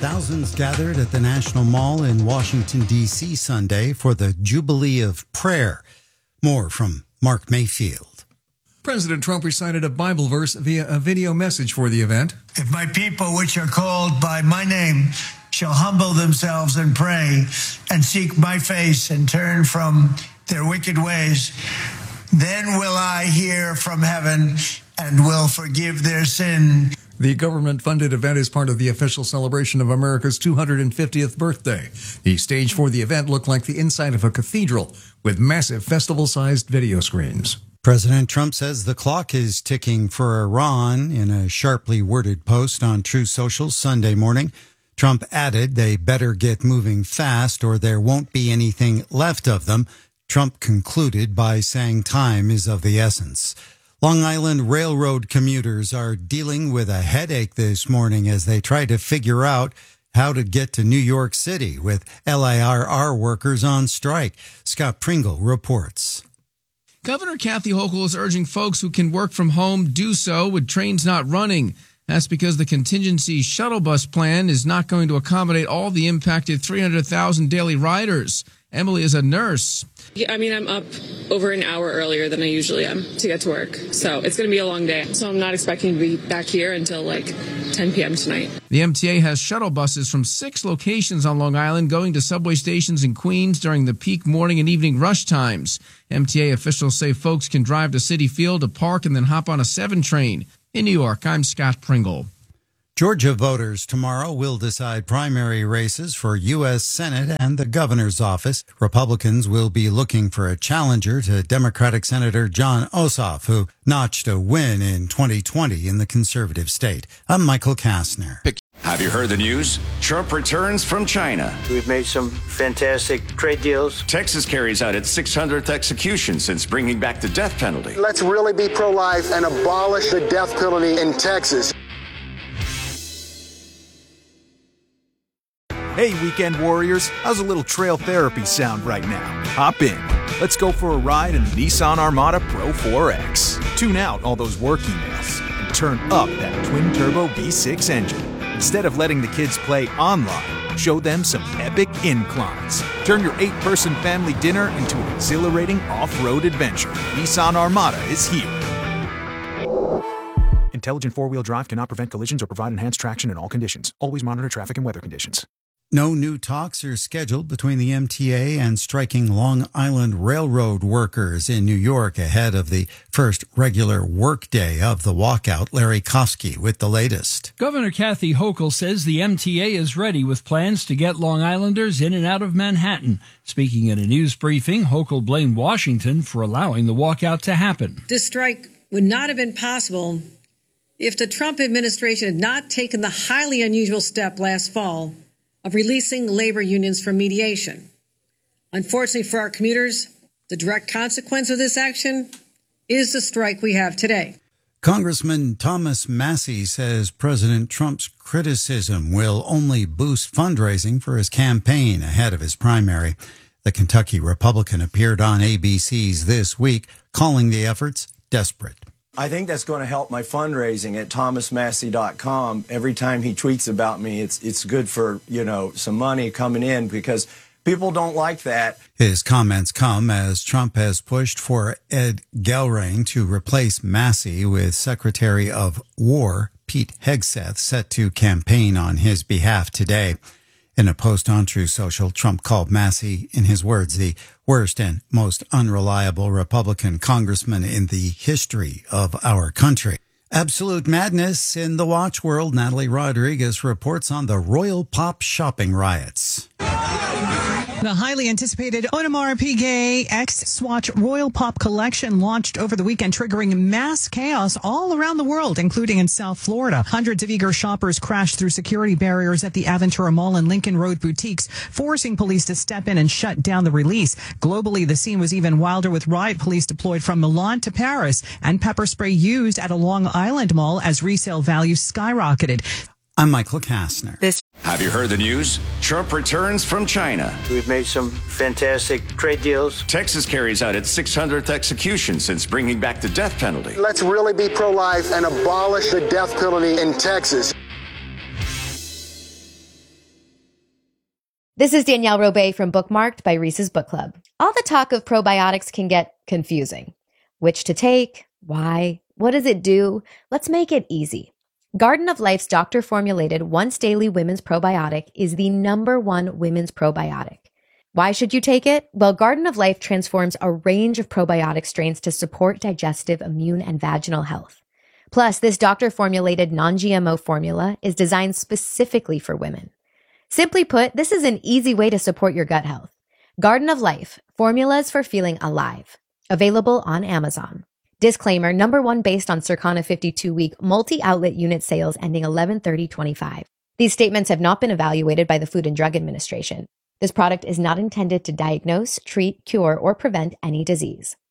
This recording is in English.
Thousands gathered at the National Mall in Washington, D.C. Sunday for the Jubilee of Prayer. More from Mark Mayfield. President Trump recited a Bible verse via a video message for the event. If my people, which are called by my name, shall humble themselves and pray and seek my face and turn from their wicked ways, then will I hear from heaven and will forgive their sin. The government-funded event is part of the official celebration of America's 250th birthday. The stage for the event looked like the inside of a cathedral with massive festival-sized video screens. President Trump says the clock is ticking for Iran in a sharply worded post on Truth Social Sunday morning. Trump added they better get moving fast or there won't be anything left of them. Trump concluded by saying time is of the essence. Long Island Railroad commuters are dealing with a headache this morning as they try to figure out how to get to New York City with LIRR workers on strike. Scott Pringle reports. Governor Kathy Hochul is urging folks who can work from home do so with trains not running. That's because the contingency shuttle bus plan is not going to accommodate all the impacted 300,000 daily riders. Emily is a nurse. I mean, I'm up over an hour earlier than I usually am to get to work. So it's going to be a long day. So I'm not expecting to be back here until like 10 p.m. tonight. The MTA has shuttle buses from 6 locations on Long Island going to subway stations in Queens during the peak morning and evening rush times. MTA officials say folks can drive to Citi Field to park and then hop on a 7 train. In New York, I'm Scott Pringle. Georgia voters tomorrow will decide primary races for U.S. Senate and the governor's office. Republicans will be looking for a challenger to Democratic Senator Jon Ossoff, who notched a win in 2020 in the conservative state. I'm Michael Kastner. Have you heard the news? Trump returns from China. We've made some fantastic trade deals. Texas carries out its 600th execution since bringing back the death penalty. Let's really be pro-life and abolish the death penalty in Texas. Hey, weekend warriors, how's a little trail therapy sound right now? Hop in. Let's go for a ride in the Nissan Armada Pro 4X. Tune out all those work emails and turn up that twin-turbo V6 engine. Instead of letting the kids play online, show them some epic inclines. Turn your 8-person family dinner into an exhilarating off-road adventure. Nissan Armada is here. Intelligent four-wheel drive cannot prevent collisions or provide enhanced traction in all conditions. Always monitor traffic and weather conditions. No new talks are scheduled between the MTA and striking Long Island Railroad workers in New York ahead of the first regular workday of the walkout. Larry Kofsky with the latest. Governor Kathy Hochul says the MTA is ready with plans to get Long Islanders in and out of Manhattan. Speaking at a news briefing, Hochul blamed Washington for allowing the walkout to happen. This strike would not have been possible if the Trump administration had not taken the highly unusual step last fall of releasing labor unions from mediation. Unfortunately for our commuters, the direct consequence of this action is the strike we have today. Congressman Thomas Massie says President Trump's criticism will only boost fundraising for his campaign ahead of his primary. The Kentucky Republican appeared on ABC's This Week, calling the efforts desperate. I think that's going to help my fundraising at thomasmassey.com. Every time he tweets about me, it's good for, some money coming in because people don't like that. His comments come as Trump has pushed for Ed Gelring to replace Massie with Secretary of War Pete Hegseth, set to campaign on his behalf today. In a post on Truth Social, Trump called Massie, in his words, the worst and most unreliable Republican congressman in the history of our country. Absolute madness in the watch world. Natalie Rodriguez reports on the Royal Pop shopping riots. The highly anticipated Audemars Piguet X-Swatch Royal Pop collection launched over the weekend, triggering mass chaos all around the world, including in South Florida. Hundreds of eager shoppers crashed through security barriers at the Aventura Mall and Lincoln Road boutiques, forcing police to step in and shut down the release. Globally, the scene was even wilder, with riot police deployed from Milan to Paris and pepper spray used at a Long Island mall as resale values skyrocketed. I'm Michael Kastner. Have you heard the news? Trump returns from China. We've made some fantastic trade deals. Texas carries out its 600th execution since bringing back the death penalty. Let's really be pro-life and abolish the death penalty in Texas. This is Danielle Robay from Bookmarked by Reese's Book Club. All the talk of probiotics can get confusing. Which to take? Why? What does it do? Let's make it easy. Garden of Life's doctor-formulated once-daily women's probiotic is the #1 women's probiotic. Why should you take it? Well, Garden of Life transforms a range of probiotic strains to support digestive, immune, and vaginal health. Plus, this doctor-formulated non-GMO formula is designed specifically for women. Simply put, this is an easy way to support your gut health. Garden of Life, formulas for feeling alive. Available on Amazon. Disclaimer, #1 based on Circana 52-week multi-outlet unit sales ending 11/30/25. These statements have not been evaluated by the Food and Drug Administration. This product is not intended to diagnose, treat, cure, or prevent any disease.